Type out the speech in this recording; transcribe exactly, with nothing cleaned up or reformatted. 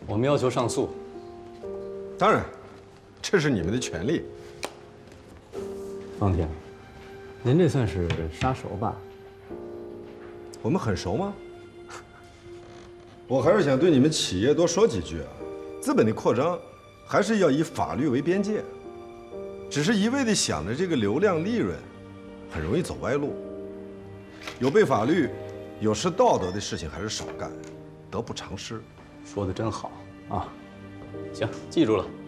我们要求上诉。 当然，这是你们的权利。 方婷，您这算是杀熟吧？ 我们很熟吗？我还是想对你们企业多说几句啊。资本的扩张，还是要以法律为边界。只是一味的想着这个流量利润，很容易走歪路。有悖法律、有失道德的事情还是少干，得不偿失。 说的真好啊！行，记住了。